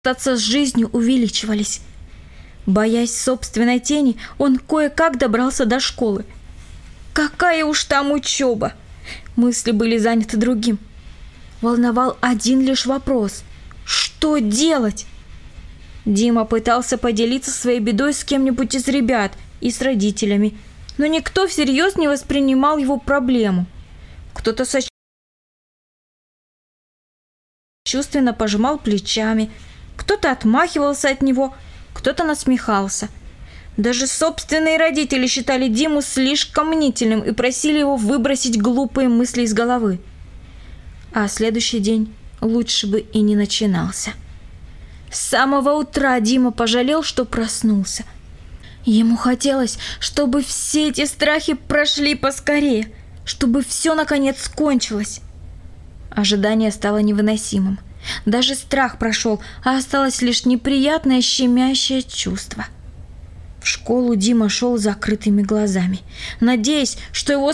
остаться с жизнью, увеличивались. Боясь собственной тени, он кое-как добрался до школы. Какая уж там учеба! Мысли были заняты другим. Волновал один лишь вопрос: что делать? Дима пытался поделиться своей бедой с кем-нибудь из ребят и с родителями, но никто всерьез не воспринимал его проблему. Кто-то сочувственно пожимал плечами, кто-то отмахивался от него, кто-то насмехался. Даже собственные родители считали Диму слишком мнительным и просили его выбросить глупые мысли из головы. А следующий день лучше бы и не начинался. С самого утра Дима пожалел, что проснулся. Ему хотелось, чтобы все эти страхи прошли поскорее, чтобы все наконец кончилось. Ожидание стало невыносимым. Даже страх прошел, а осталось лишь неприятное щемящее чувство. В школу Дима шел с закрытыми глазами, надеясь, что его